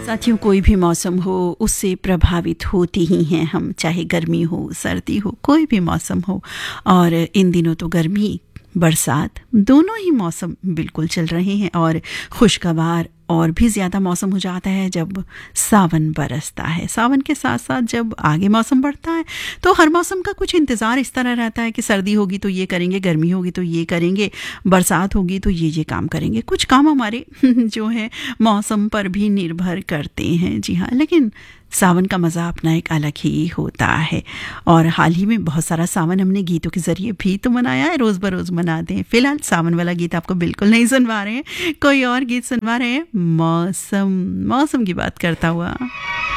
साथियों, कोई भी मौसम हो उससे प्रभावित होती ही हैं हम, चाहे गर्मी हो सर्दी हो, कोई भी मौसम हो। और इन दिनों तो गर्मी बरसात दोनों ही मौसम बिल्कुल चल रहे हैं और खुशगवार और भी ज़्यादा मौसम हो जाता है जब सावन बरसता है। सावन के साथ साथ जब आगे मौसम बढ़ता है तो हर मौसम का कुछ इंतज़ार इस तरह रहता है कि सर्दी होगी तो ये करेंगे, गर्मी होगी तो ये करेंगे, बरसात होगी तो ये काम करेंगे। कुछ काम हमारे जो है मौसम पर भी निर्भर करते हैं। जी हाँ, लेकिन सावन का मज़ा अपना एक अलग ही होता है। और हाल ही में बहुत सारा सावन हमने गीतों के ज़रिए भी तो मनाया है, रोज़ बरोज़ मनाते हैं। फिलहाल सावन वाला गीत आपको बिल्कुल नहीं सुनवा रहे हैं, कोई और गीत सुनवा रहे हैं। मौसम की बात करता हुआ।